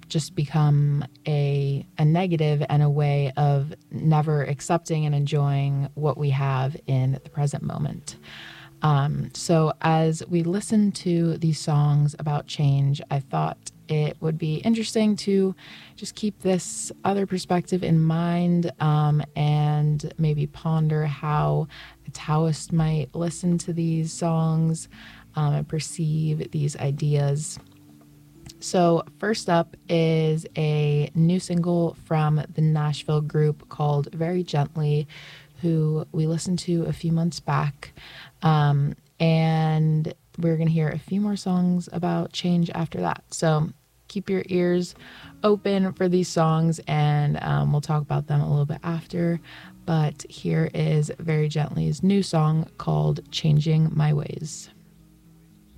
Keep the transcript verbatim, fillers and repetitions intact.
just become a, a negative and a way of never accepting and enjoying what we have in the present moment. Um, so as we listen to these songs about change, I thought it would be interesting to just keep this other perspective in mind, um, and maybe ponder how a Taoist might listen to these songs, um, and perceive these ideas. So first up is a new single from the Nashville group called Very Gently, who we listened to a few months back. Um, and we're going to hear a few more songs about change after that. So keep your ears open for these songs, and um, we'll talk about them a little bit after. But here is Very Gently's new song called Changing My Ways.